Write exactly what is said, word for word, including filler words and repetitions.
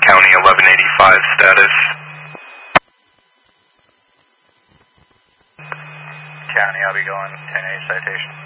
County eleven eighty-five status. County, I'll be going ten eight citation.